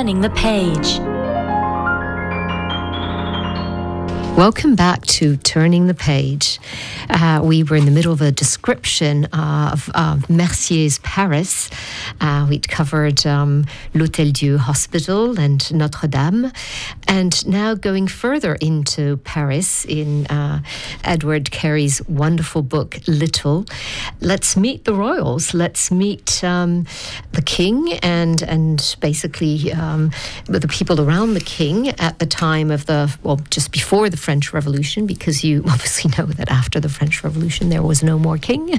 Turning the Page. Welcome back to Turning the Page. We were in the middle of a description of Mercier's Paris. We'd covered L'Hôtel Dieu Hospital and Notre Dame. And now going further into Paris in Edward Carey's wonderful book, Little. Let's meet the royals. Let's meet the king and basically the people around the king at the time of just before the French Revolution, because you obviously know that after the French Revolution there was no more king.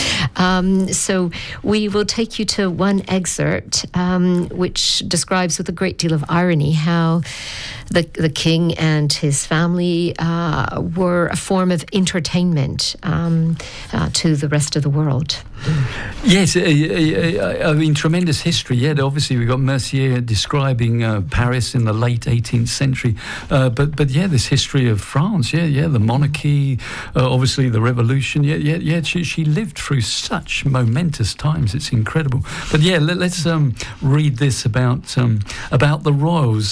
So we will take you to one excerpt which describes with a great deal of irony how the king and his family were a form of entertainment to the rest of the world. Yes, I mean, tremendous history. Yeah, obviously we've got Mercier describing Paris in the late 18th century, but yeah, this history of France. Yeah, the monarchy, obviously the revolution. Yeah. She lived through such momentous times. It's incredible. But yeah, let's read this about the royals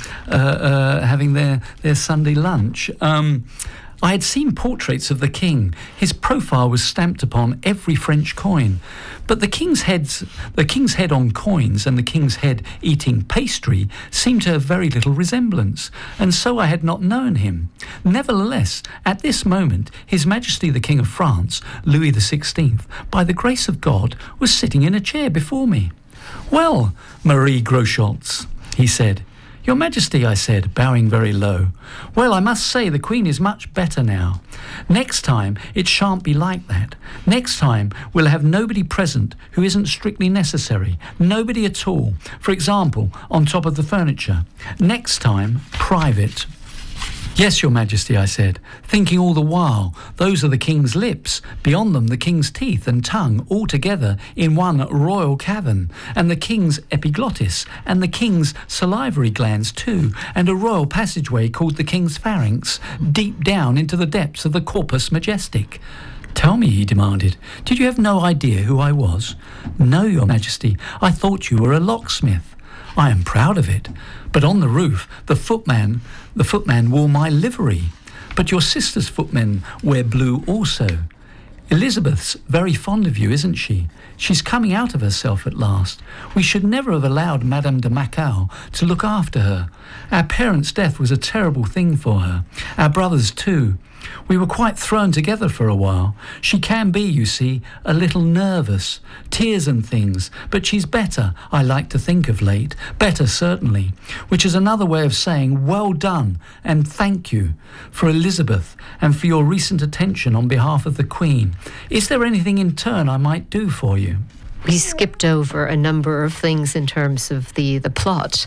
having their Sunday lunch. I had seen portraits of the king. His profile was stamped upon every French coin. But the king's head on coins and the king's head eating pastry seemed to have very little resemblance, and so I had not known him. Nevertheless, at this moment, His Majesty the King of France, Louis XVI, by the grace of God, was sitting in a chair before me. "Well, Marie Groscholz," he said. "Your Majesty," I said, bowing very low. "Well, I must say the Queen is much better now. Next time it shan't be like that. Next time we'll have nobody present who isn't strictly necessary. Nobody at all. For example, on top of the furniture. Next time, private." "Yes, Your Majesty," I said, thinking all the while, those are the king's lips, beyond them the king's teeth and tongue all together in one royal cavern, and the king's epiglottis, and the king's salivary glands too, and a royal passageway called the king's pharynx, deep down into the depths of the corpus majestic." "Tell me," he demanded, "did you have no idea who I was?" "No, Your Majesty, I thought you were a locksmith." "I am proud of it. But on the roof, the footman wore my livery. But your sister's footmen wear blue also. Elizabeth's very fond of you, isn't she? She's coming out of herself at last. We should never have allowed Madame de Macao to look after her. Our parents' death was a terrible thing for her. Our brothers too. We were quite thrown together for a while. She can be, you see, a little nervous, tears and things, but she's better, I like to think of late, better certainly, which is another way of saying well done and thank you for Elizabeth and for your recent attention on behalf of the Queen. Is there anything in turn I might do for you?" We skipped over a number of things in terms of the plot,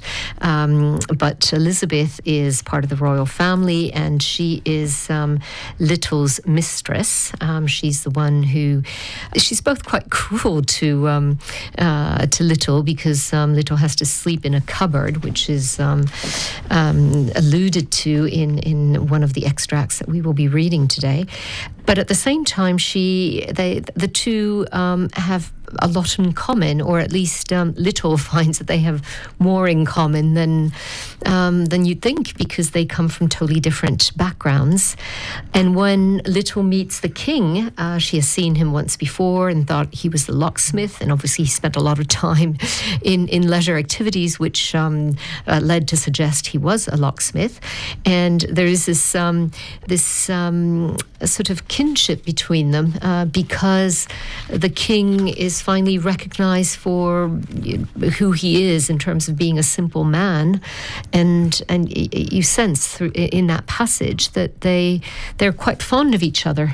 but Elizabeth is part of the royal family, and she is Little's mistress. She's the one she's both quite cruel to Little, because Little has to sleep in a cupboard, which is alluded to in one of the extracts that we will be reading today. But at the same time, the two have a lot in common, or at least Little finds that they have more in common than you'd think, because they come from totally different backgrounds. And when Little meets the king, she has seen him once before and thought he was the locksmith, and obviously he spent a lot of time in leisure activities, which led to suggest he was a locksmith. And there is this sort of kinship between them, because the king is finally recognized for who he is in terms of being a simple man, and you sense in that passage that they're quite fond of each other.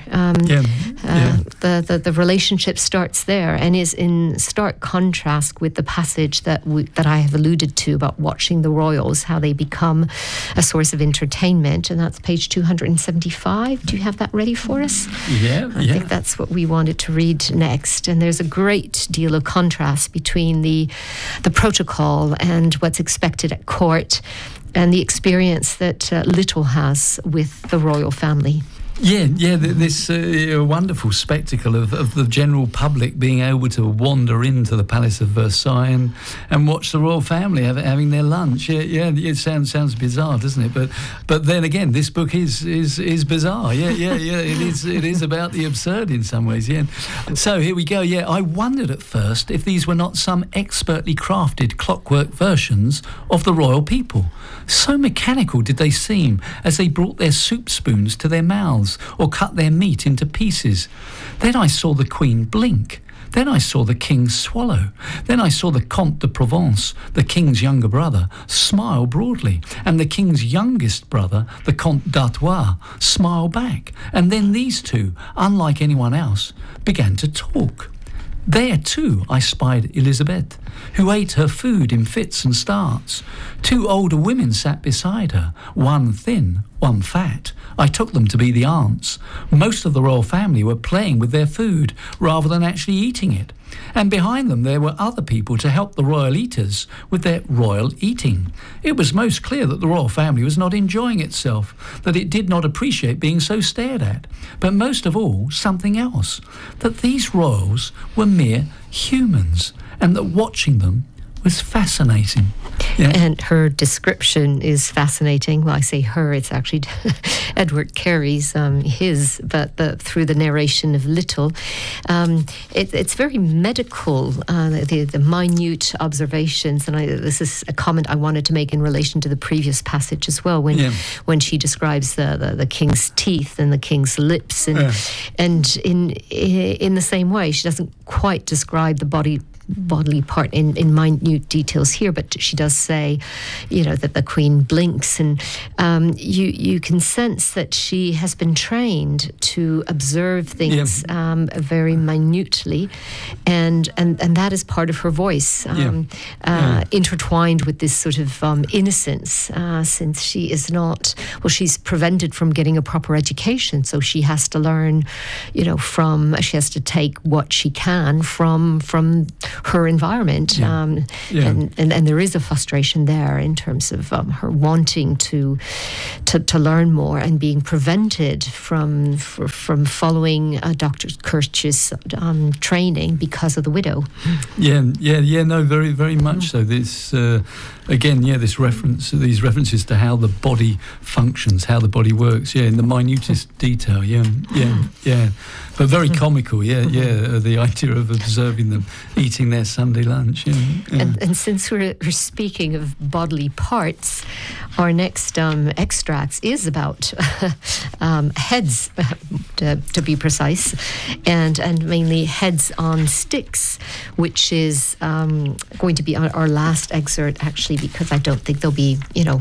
The relationship starts there and is in stark contrast with the passage that I have alluded to about watching the royals, how they become a source of entertainment, and that's page 275. Do you have that ready for us? I think that's what we wanted to read next. And there's a great deal of contrast between the protocol and what's expected at court, and the experience that Little has with the royal family. This wonderful spectacle of the general public being able to wander into the Palace of Versailles and watch the royal family having their lunch. It sounds bizarre, doesn't it? But then again, this book is bizarre. It is about the absurd in some ways. Yeah. So here we go. I wondered at first if these were not some expertly crafted clockwork versions of the royal people. So mechanical did they seem as they brought their soup spoons to their mouths or cut their meat into pieces. Then I saw the Queen blink. Then I saw the King swallow. Then I saw the Comte de Provence, the King's younger brother, smile broadly, and the King's youngest brother, the Comte d'Artois, smile back. And then these two, unlike anyone else, began to talk. There, too, I spied Elizabeth, who ate her food in fits and starts. Two older women sat beside her, one thin, one fat. I took them to be the aunts. Most of the royal family were playing with their food rather than actually eating it. And behind them there were other people to help the royal eaters with their royal eating. It was most clear that the royal family was not enjoying itself, that it did not appreciate being so stared at, but most of all, something else, that these royals were mere humans, and that watching them was fascinating. Yeah. And her description is fascinating. Well, I say her, it's actually Edward Carey's, but through the narration of Little. It's very medical, the minute observations, and this is a comment I wanted to make in relation to the previous passage as well, when she describes the king's teeth and the king's lips, and in the same way, she doesn't quite describe the bodily part in minute details here, but she does say, that the Queen blinks, and you can sense that she has been trained to observe things very minutely, and that is part of her voice, intertwined with this sort of innocence, since she is not, she's prevented from getting a proper education, so she has to learn, she has to take what she can from her environment, and there is a frustration there in terms of her wanting to learn more and being prevented from following Dr. Kirch's training because of the widow. No, very, very much so. This these references to how the body functions, how the body works, in the minutest detail, but very comical, the idea of observing them eating their Sunday lunch. And since we're speaking of bodily parts, our next extracts is about heads, to be precise, and mainly heads on sticks, which is going to be our last excerpt, actually, because I don't think there'll be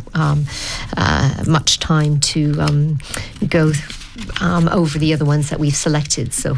much time to go over the other ones that we've selected. So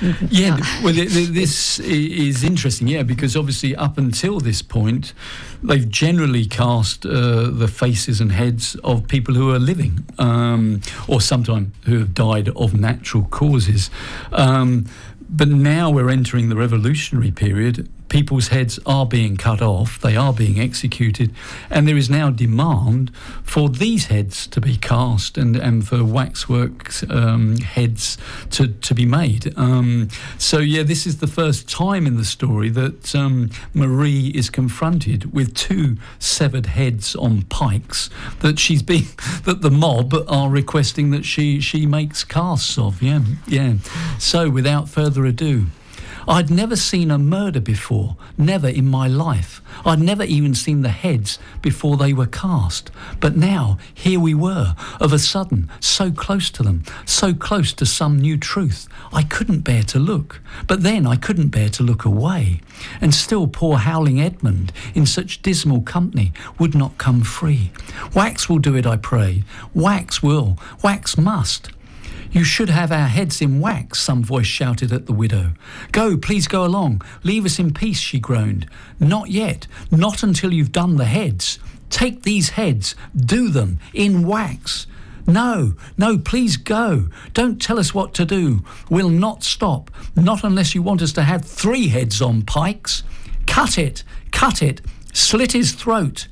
this is interesting, because obviously up until this point they've generally cast the faces and heads of people who are living, or sometimes who have died of natural causes, but now we're entering the revolutionary period. People's heads are being cut off, they are being executed, and there is now demand for these heads to be cast and for waxwork heads to be made. This is the first time in the story that Marie is confronted with two severed heads on pikes that that the mob are requesting that she makes casts of. So without further ado, I'd never seen a murder before, never in my life. I'd never even seen the heads before they were cast. But now, here we were, of a sudden, so close to them, so close to some new truth. I couldn't bear to look, but then I couldn't bear to look away. And still poor howling Edmund, in such dismal company, would not come free. Wax will do it, I prayed. Wax will, wax must. You should have our heads in wax, some voice shouted at the widow. Go, please go along. Leave us in peace, she groaned. Not yet, not until you've done the heads. Take these heads, do them, in wax. No, please go. Don't tell us what to do. We'll not stop, not unless you want us to have 3 heads on pikes. Cut it, slit his throat.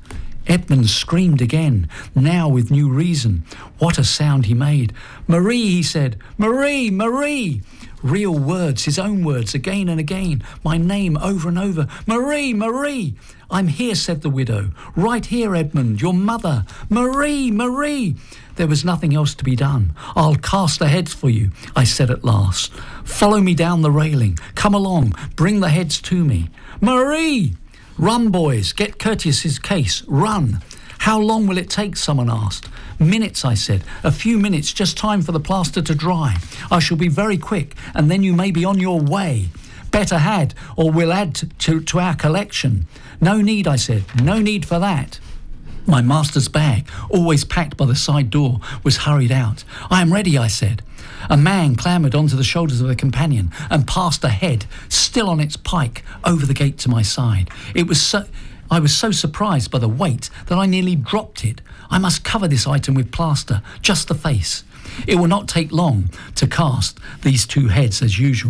Edmund screamed again, now with new reason. What a sound he made. "Marie," he said. "Marie, Marie." Real words, his own words, again and again. My name over and over. "Marie, Marie." "I'm here," said the widow. "Right here, Edmund, your mother. Marie, Marie." There was nothing else to be done. "I'll cast the heads for you," I said at last. "Follow me down the railing. Come along. Bring the heads to me." "Marie!" "Run, boys. Get Curtius's case. Run." "How long will it take?" someone asked. "Minutes," I said. "A few minutes, just time for the plaster to dry. I shall be very quick, and then you may be on your way. Better had, or we'll add to our collection." "No need," I said. "No need for that." My master's bag, always packed by the side door, was hurried out. "I am ready," I said. A man clambered onto the shoulders of a companion and passed a head, still on its pike, over the gate to my side. I was so surprised by the weight that I nearly dropped it. I must cover this item with plaster, just the face. It will not take long to cast these two heads as usual.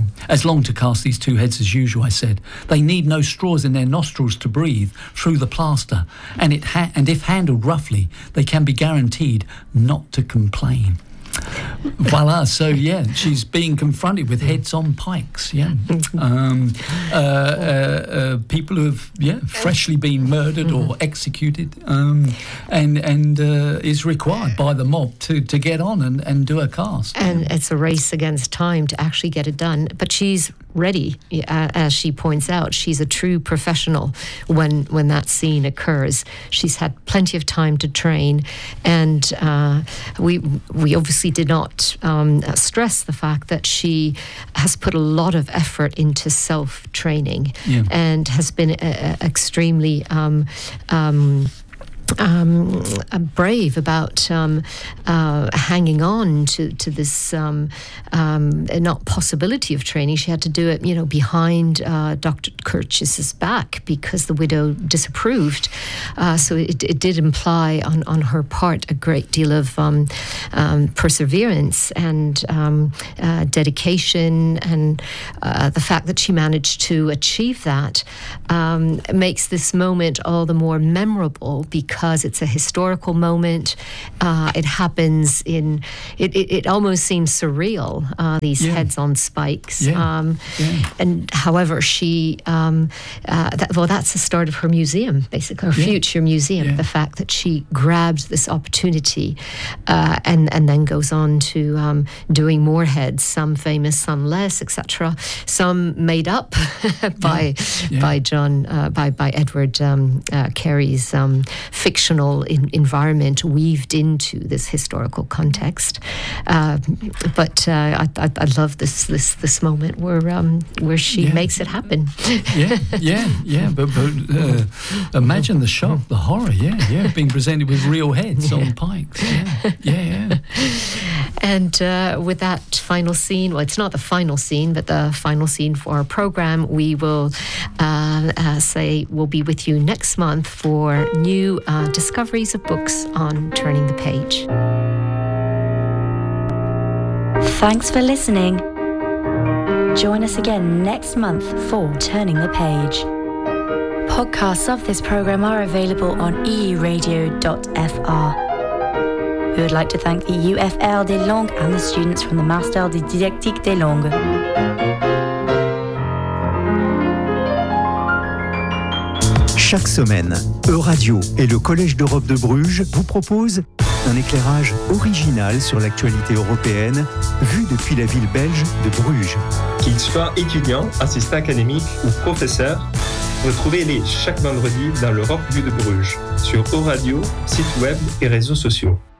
I said. "They need no straws in their nostrils to breathe through the plaster, and if handled roughly, they can be guaranteed not to complain." Voila. So she's being confronted with heads on pikes. People who have freshly been murdered or executed, and is required by the mob to get on and do a cast. And it's a race against time to actually get it done. But she's ready, as she points out. She's a true professional when that scene occurs. She's had plenty of time to train, and we obviously did not stress the fact that she has put a lot of effort into self-training and has been extremely brave about hanging on to this not possibility of training. She had to do it, behind Dr. Curtius's back because the widow disapproved. So it did imply on her part a great deal of perseverance and dedication, and the fact that she managed to achieve that makes this moment all the more memorable because it's a historical moment. It happens it almost seems surreal, these heads on spikes. And however, she, that's the start of her museum, basically, her future museum, the fact that she grabbed this opportunity and then goes on to doing more heads, some famous, some less, etc. Some made up by Edward Carey's fictional environment weaved into this historical context. But I love this moment where she makes it happen. But imagine the shock, the horror, being presented with real heads on pikes. And with that final scene, well, it's not the final scene, but the final scene for our program, we will say we'll be with you next month for new discoveries of books on Turning the Page. Thanks for listening. Join us again next month for Turning the Page. Podcasts of this program are available on euradio.fr. We would like to thank the UFR des Langues and the students from the Master de Didactique des Langues. Chaque semaine, Euradio et le Collège d'Europe de Bruges vous proposent un éclairage original sur l'actualité européenne, vu depuis la ville belge de Bruges. Qu'ils soient étudiants, assistants académiques ou professeurs, retrouvez-les chaque vendredi dans l'Europe vue de Bruges, sur Euradio, site web et réseaux sociaux.